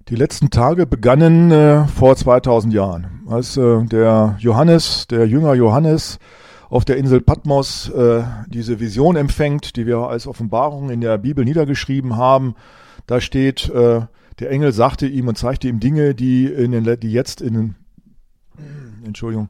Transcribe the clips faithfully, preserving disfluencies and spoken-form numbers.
Die letzten Tage begannen äh, vor zweitausend Jahren, als äh, der Johannes, der Jünger Johannes, auf der Insel Patmos äh, diese Vision empfängt, die wir als Offenbarung in der Bibel niedergeschrieben haben. Da steht, äh, der Engel sagte ihm und zeigte ihm Dinge, die, in den, die jetzt in den, Entschuldigung,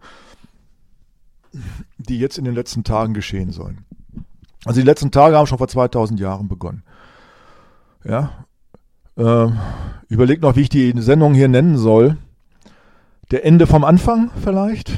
die jetzt in den letzten Tagen geschehen sollen. Also die letzten Tage haben schon vor zweitausend Jahren begonnen. Ja. Äh, überlegt noch, wie ich die Sendung hier nennen soll. Der Ende vom Anfang vielleicht?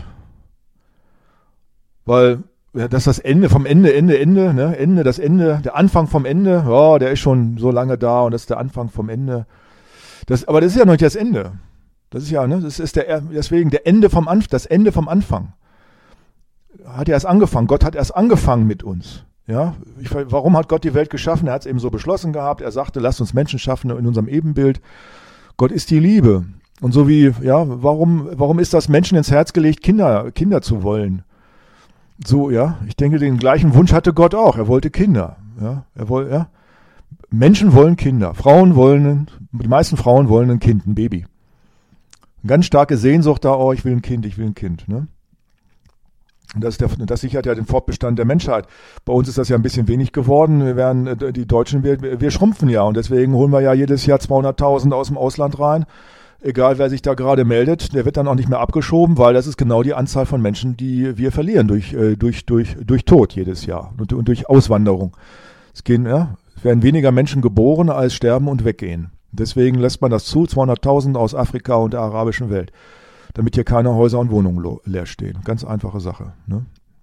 Weil ja, das ist das Ende vom Ende, Ende, Ende, ne? Ende, das Ende, der Anfang vom Ende. Ja, der ist schon so lange da und das ist der Anfang vom Ende. Das, aber das ist ja noch nicht das Ende. Das ist ja, ne? Das ist der, deswegen der Ende vom Anfang, das Ende vom Anfang. Hat ja erst angefangen. Gott hat erst angefangen mit uns. Ja, ich, warum hat Gott die Welt geschaffen? Er hat es eben so beschlossen gehabt. Er sagte, lasst uns Menschen schaffen in unserem Ebenbild. Gott ist die Liebe. Und so wie, ja, warum, warum ist das Menschen ins Herz gelegt, Kinder, Kinder zu wollen? So, ja, ich denke, den gleichen Wunsch hatte Gott auch. Er wollte Kinder. Ja, er wollte, ja. Menschen wollen Kinder. Frauen wollen, die meisten Frauen wollen ein Kind, ein Baby. Eine ganz starke Sehnsucht da, oh, ich will ein Kind, ich will ein Kind, ne? Und das, ist der, das sichert ja den Fortbestand der Menschheit. Bei uns ist das ja ein bisschen wenig geworden. Wir werden, die Deutschen, wir, wir schrumpfen ja. Und deswegen holen wir ja jedes Jahr zweihunderttausend aus dem Ausland rein. Egal, wer sich da gerade meldet, der wird dann auch nicht mehr abgeschoben, weil das ist genau die Anzahl von Menschen, die wir verlieren durch, durch, durch, durch Tod jedes Jahr und, und durch Auswanderung. Es gehen, ja, es werden weniger Menschen geboren, als sterben und weggehen. Deswegen lässt man das zu, zweihunderttausend aus Afrika und der arabischen Welt. Damit hier keine Häuser und Wohnungen lo- leer stehen. Ganz einfache Sache. Ne?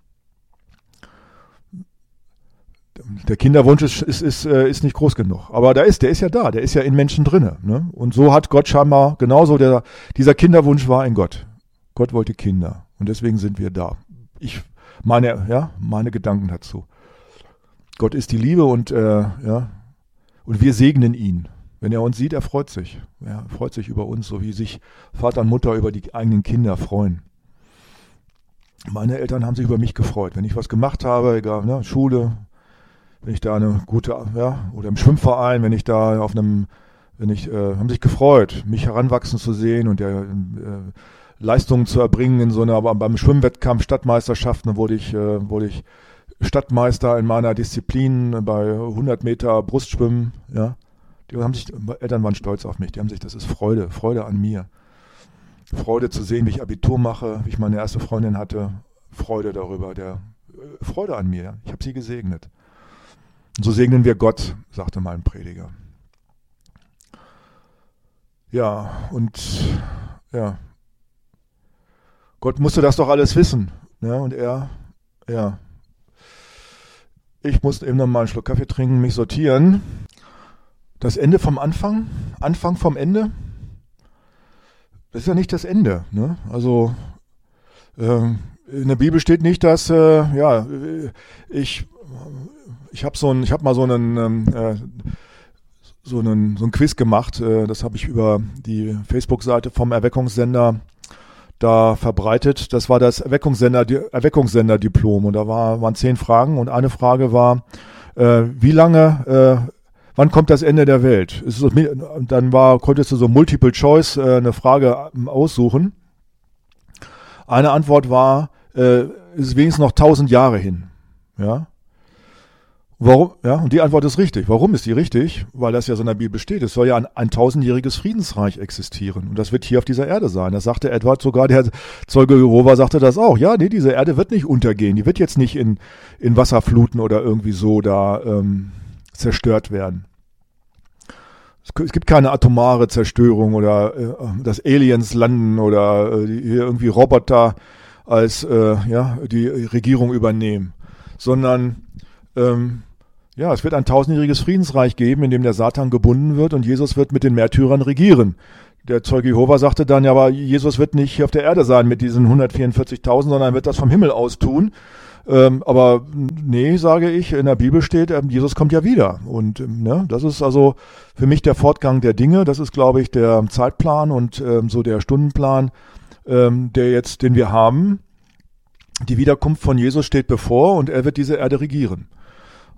Der Kinderwunsch ist, ist, ist, ist nicht groß genug. Aber da ist, der ist ja da, der ist ja in Menschen drinne. Ne? Und so hat Gott scheinbar, genauso, der, dieser Kinderwunsch war in Gott. Gott wollte Kinder. Und deswegen sind wir da. Ich, meine, ja, meine Gedanken dazu. Gott ist die Liebe und, äh, ja, und wir segnen ihn. Wenn er uns sieht, er freut sich. Er freut sich über uns, so wie sich Vater und Mutter über die eigenen Kinder freuen. Meine Eltern haben sich über mich gefreut. Wenn ich was gemacht habe, egal, ne, Schule, wenn ich da eine gute, ja, oder im Schwimmverein, wenn ich da auf einem, wenn ich, äh, haben sich gefreut, mich heranwachsen zu sehen und der, äh, Leistungen zu erbringen in so einer, aber beim Schwimmwettkampf Stadtmeisterschaften, da wurde ich, äh, wurde ich Stadtmeister in meiner Disziplin bei hundert Meter Brustschwimmen, ja. Die haben sich, Eltern waren stolz auf mich, die haben sich, das ist Freude, Freude an mir. Freude zu sehen, wie ich Abitur mache, wie ich meine erste Freundin hatte, Freude darüber, der Freude an mir, ich habe sie gesegnet. Und so segnen wir Gott, sagte mein Prediger. Ja, und ja, Gott musste das doch alles wissen, ja, und er, ja, ich musste eben noch mal einen Schluck Kaffee trinken, mich sortieren. Das Ende vom Anfang, Anfang vom Ende, das ist ja nicht das Ende. Ne? Also äh, in der Bibel steht nicht, dass äh, ja ich ich habe so ein ich habe mal so einen äh, so einen so ein Quiz gemacht. Äh, das habe ich über die Facebook-Seite vom Erweckungssender da verbreitet. Das war das Erweckungssender Erweckungssender-Diplom und da war, waren zehn Fragen und eine Frage war, äh, wie lange äh, wann kommt das Ende der Welt? Ist so, dann war, konntest du so Multiple Choice äh, eine Frage aussuchen. Eine Antwort war, äh, ist wenigstens noch tausend Jahre hin. Ja. Warum? Ja, und die Antwort ist richtig. Warum ist die richtig? Weil das ja so in der Bibel steht. Es soll ja ein, ein tausendjähriges Friedensreich existieren. Und das wird hier auf dieser Erde sein. Das sagte Edward sogar, der Zeuge Jehova sagte das auch. Ja, nee, diese Erde wird nicht untergehen. Die wird jetzt nicht in, in Wasserfluten oder irgendwie so da, ähm, zerstört werden. Es gibt keine atomare Zerstörung oder äh, dass Aliens landen oder äh, hier irgendwie Roboter als äh, ja die Regierung übernehmen, sondern ähm, ja, es wird ein tausendjähriges Friedensreich geben, in dem der Satan gebunden wird und Jesus wird mit den Märtyrern regieren. Der Zeuge Jehova sagte dann, ja, aber Jesus wird nicht hier auf der Erde sein mit diesen hundertvierundvierzigtausend, sondern wird das vom Himmel aus tun. Ähm, aber nee, sage ich, in der Bibel steht, ähm, Jesus kommt ja wieder. Und ähm, ne, das ist also für mich der Fortgang der Dinge. Das ist, glaube ich, der Zeitplan und ähm, so der Stundenplan, ähm, der jetzt, den wir haben. Die Wiederkunft von Jesus steht bevor und er wird diese Erde regieren.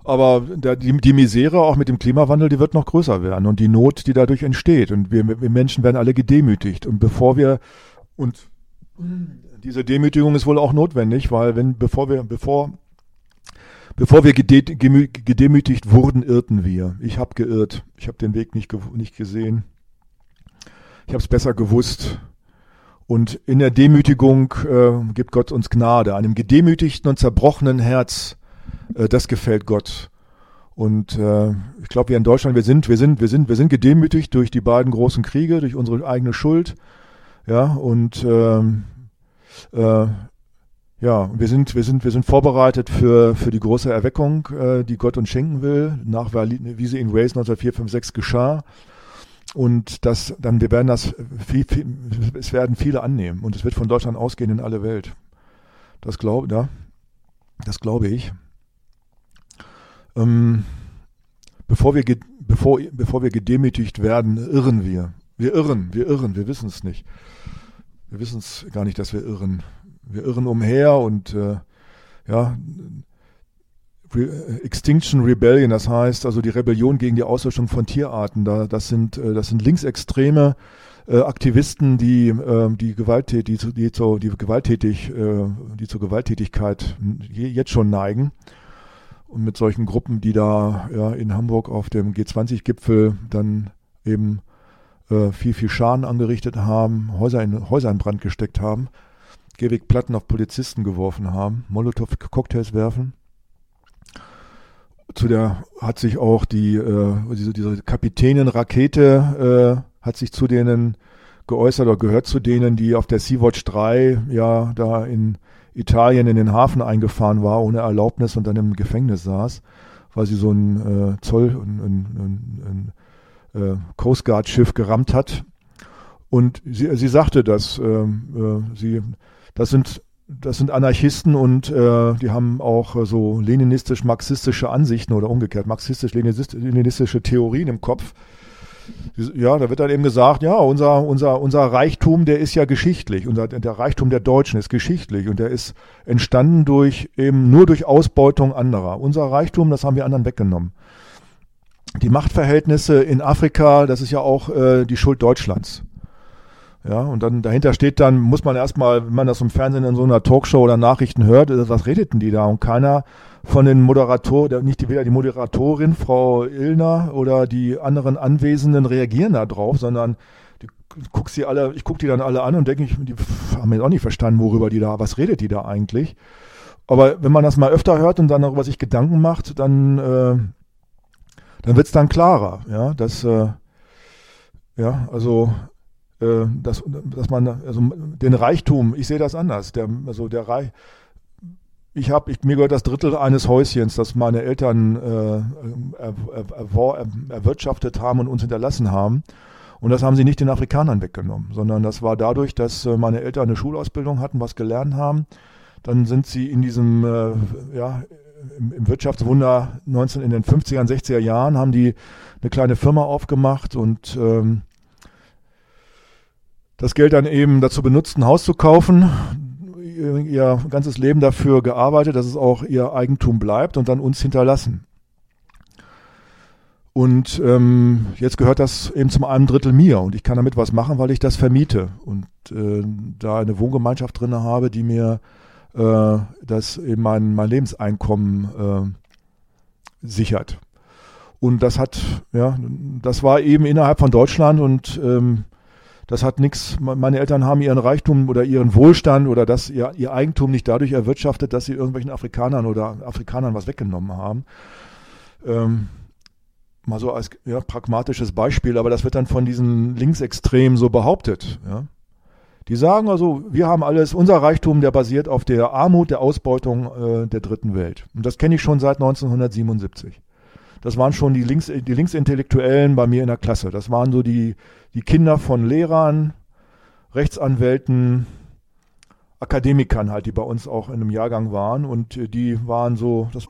Aber der, die, die Misere auch mit dem Klimawandel, die wird noch größer werden und die Not, die dadurch entsteht. Und wir, wir Menschen werden alle gedemütigt. Und bevor wir, und diese Demütigung ist wohl auch notwendig, weil wenn, bevor wir, bevor, bevor wir gede, gemü, gedemütigt wurden, irrten wir. Ich habe geirrt. Ich habe den Weg nicht, nicht gesehen. Ich habe es besser gewusst. Und in der Demütigung äh, gibt Gott uns Gnade. Einem gedemütigten und zerbrochenen Herz, äh, das gefällt Gott. Und äh, ich glaube, wir in Deutschland, wir sind, wir sind, wir sind, wir sind gedemütigt durch die beiden großen Kriege, durch unsere eigene Schuld. Ja, und ähm, äh, ja, wir sind, wir sind, wir sind vorbereitet für für die große Erweckung, äh, die Gott uns schenken will, nach wie sie in Wales neunzehnhundertvier, fünf, sechs geschah. Und das, dann, wir werden das, viel, viel, es werden viele annehmen und es wird von Deutschland ausgehen in alle Welt. Das glaube, ja, das glaube ich. Ähm, bevor wir, bevor, bevor wir gedemütigt werden, irren wir. Wir irren, wir irren, wir wissen es nicht. Wir wissen es gar nicht, dass wir irren. Wir irren umher und, äh, ja, Re- Extinction Rebellion, das heißt also die Rebellion gegen die Auslöschung von Tierarten. Da, das sind, äh, das sind linksextreme äh, Aktivisten, die, äh, die gewalttätig, die, die, zu, die gewalttätig, äh, die zur Gewalttätigkeit je, jetzt schon neigen. Und mit solchen Gruppen, die da ja, in Hamburg auf dem G zwanzig Gipfel dann eben äh, viel, viel Schaden angerichtet haben, Häuser in, Häuser in Brand gesteckt haben, Gehwegplatten auf Polizisten geworfen haben, Molotow-Cocktails werfen. Zu der hat sich auch die äh, diese, diese Kapitänin-Rakete äh, hat sich zu denen geäußert oder gehört zu denen, die auf der Sea-Watch drei ja da in Italien in den Hafen eingefahren war ohne Erlaubnis und dann im Gefängnis saß, weil sie so ein äh, Zoll, ein, ein, ein äh, Coast Guard Schiff gerammt hat. Und sie, sie sagte, dass äh, äh, sie, das sind Das sind Anarchisten und äh, die haben auch äh, so leninistisch-marxistische Ansichten oder umgekehrt marxistisch-leninistische Theorien im Kopf. Ja, da wird dann eben gesagt, ja, unser, unser, unser Reichtum, der ist ja geschichtlich. Unser, der Reichtum der Deutschen ist geschichtlich und der ist entstanden durch eben nur durch Ausbeutung anderer. Unser Reichtum, das haben wir anderen weggenommen. Die Machtverhältnisse in Afrika, das ist ja auch äh, die Schuld Deutschlands. Ja, und dann dahinter steht dann, muss man erstmal, wenn man das im Fernsehen in so einer Talkshow oder Nachrichten hört, was redeten die da? Und keiner von den Moderatoren, nicht die, weder die Moderatorin, Frau Illner, oder die anderen Anwesenden reagieren da drauf, sondern die, guckst die alle, ich gucke die dann alle an und denke, die haben jetzt auch nicht verstanden, worüber die da, was redet die da eigentlich? Aber wenn man das mal öfter hört und dann darüber sich Gedanken macht, dann, äh, dann wird's dann klarer, ja, dass, äh, ja, also, Dass, dass man also den Reichtum, ich sehe das anders. Der, also der Reich, ich habe, ich, mir gehört das Drittel eines Häuschens, das meine Eltern äh, er, er, er, erwirtschaftet haben und uns hinterlassen haben. Und das haben sie nicht den Afrikanern weggenommen, sondern das war dadurch, dass meine Eltern eine Schulausbildung hatten, was gelernt haben. Dann sind sie in diesem, äh, ja, im, im Wirtschaftswunder neunzehn in den fünfziger, sechziger Jahren haben die eine kleine Firma aufgemacht und ähm, das Geld dann eben dazu benutzt, ein Haus zu kaufen, ihr ganzes Leben dafür gearbeitet, dass es auch ihr Eigentum bleibt und dann uns hinterlassen. Und ähm, jetzt gehört das eben zum einen Drittel mir und ich kann damit was machen, weil ich das vermiete und äh, da eine Wohngemeinschaft drin habe, die mir äh, das eben mein, mein Lebenseinkommen äh, sichert. Und das hat, ja, das war eben innerhalb von Deutschland und ähm, das hat nichts, meine Eltern haben ihren Reichtum oder ihren Wohlstand oder das, ihr, ihr Eigentum nicht dadurch erwirtschaftet, dass sie irgendwelchen Afrikanern oder Afrikanern was weggenommen haben. Ähm, mal so als ja, pragmatisches Beispiel, aber das wird dann von diesen Linksextremen so behauptet. Ja. Die sagen also, wir haben alles, unser Reichtum, der basiert auf der Armut, der Ausbeutung äh, der dritten Welt. Und das kenne ich schon seit neunzehnhundertsiebenundsiebzig. Das waren schon die, Links, die Linksintellektuellen bei mir in der Klasse. Das waren so die, die Kinder von Lehrern, Rechtsanwälten, Akademikern halt, die bei uns auch in einem Jahrgang waren. Und die waren so, das